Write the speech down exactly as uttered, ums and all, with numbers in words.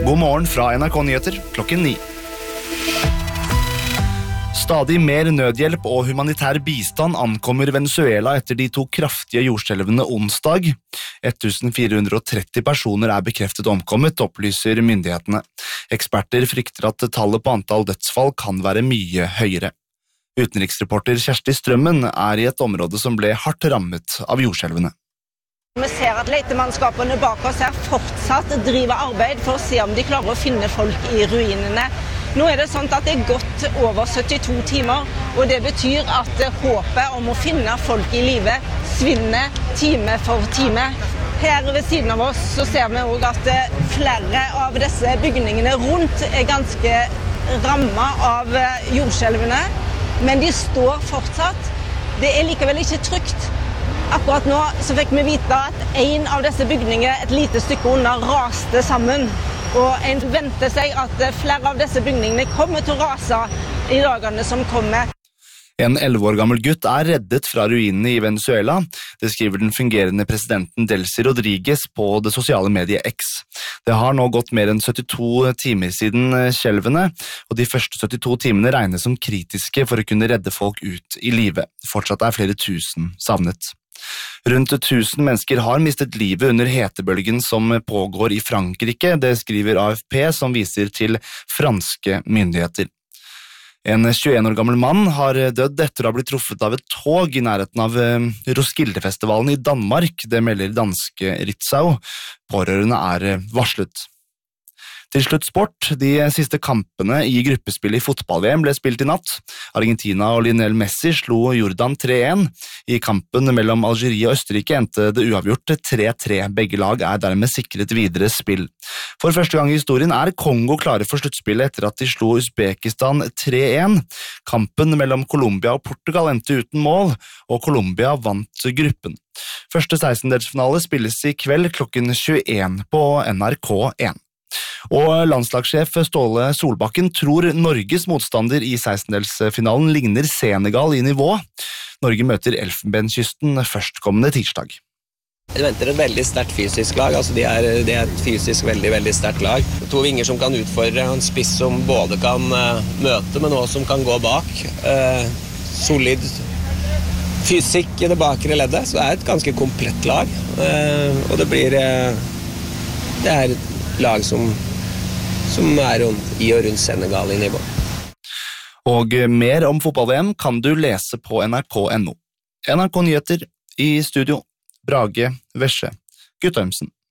God morgen fra N R K Nyheter klokken ni. Stadig mer nødhjelp og humanitær bistand ankommer Venezuela etter de to kraftige jordskjelvene onsdag. fjorten tretti personer er bekreftet omkommet, opplyser myndighetene. Eksperter frykter at tallet på antall dødsfall kan være mye høyere. Utenriksreporter Kjersti Strømmen er i et område som ble hardt rammet av jordskjelvene. Vi ser at letemannskapene bak oss her fortsatt driver arbeid for å se om de klarer å finne folk i ruinene. Nå er det sånn at det er gått over syttito timer, og det betyr at håpet om å finne folk i live svinner time for time. Her ved siden av oss så ser vi også at flere av disse bygningene rundt er ganske rammet av jordskjelvene, men de står fortsatt. Det er likevel ikke trygt. Akkurat nå så fikk vi vite at en av disse bygningene et lite stykke unna raste sammen. Og en venter seg at flere av disse bygningene kommer til å rase i dagene som kommer. En elleve år gammel gutt er reddet fra ruinene i Venezuela. Det skriver den fungerende presidenten Delcy Rodriguez på det sosiale mediet X. Det har nå gått mer enn syttito timer siden skjelvene, og de første syttito timene regnes som kritiske for å kunne redde folk ut i live. Fortsatt er flere tusen savnet. Rundt tusen mennesker har mistet livet under hetebølgen som pågår i Frankrike, det skriver A F P som viser til franske myndigheter. En tjueen år gammel mann har dødd etter å ha blitt truffet av et tog i nærheten av Roskilde-festivalen i Danmark, det melder danske Ritzau. Pårørende er varslet. Til slutt sport. De siste kampene i gruppespillet i fotball-V M ble spilt i natt. Argentina og Lionel Messi slo Jordan tre en. I kampen mellom Algerie og Østerrike endte det uavgjort tre tre. Begge lag er dermed sikret videre spill. For første gang i historien er Kongo klare for sluttspillet etter at de slo Uzbekistan tre en. Kampen mellom Colombia og Portugal endte uten mål, og Colombia vant gruppen. Første sekstendedelsfinale spilles i kveld klokken tjueen på N R K én. Og landslagssjef Ståle Solbakken tror Norges motstander i sekstendedelsfinalen ligner Senegal i nivå. Norge møter Elfenbenskysten førstkommende tirsdag. Jeg venter et veldig sterkt fysisk lag, altså de er, de er et fysisk veldig, veldig sterkt lag. To vinger som kan utfordre, en spiss som både kan uh, møte, men også som kan gå bak. Uh, solid fysikk i det bakre leddet, så det er et ganske komplett lag. Uh, og det blir, uh, det er et lag som, som er i og rundt Senegal i nivå. Og mer om fotball-V M kan du lese på N R K punktum N O. N R K Nyheter i studio, Brage Vesje Guttormsen.